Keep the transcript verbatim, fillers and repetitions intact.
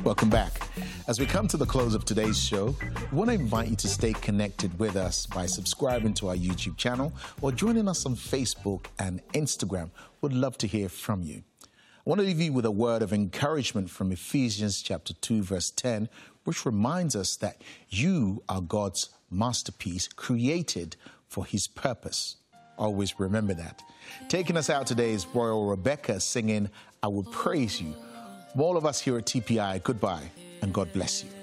Welcome back. As we come to the close of today's show, we want to invite you to stay connected with us by subscribing to our YouTube channel or joining us on Facebook and Instagram. We'd love to hear from you. I want to leave you with a word of encouragement from Ephesians chapter two, verse ten, which reminds us that you are God's masterpiece, created for his purpose. Always remember that. Taking us out today is Royal Rebecca singing, "I Will Praise You." From all of us here at T P I, goodbye and God bless you.